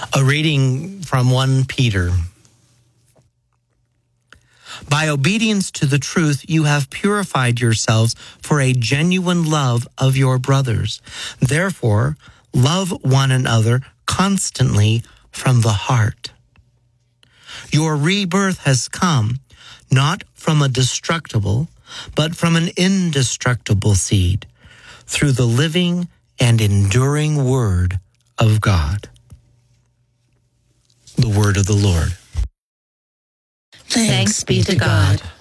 A reading from 1 Peter. By obedience to the truth, you have purified yourselves for a genuine love of your brothers. Therefore, love one another constantly from the heart. Your rebirth has come not from a destructible, but from an indestructible seed, through the living and enduring Word of God. The word of the Lord. Thanks be to God.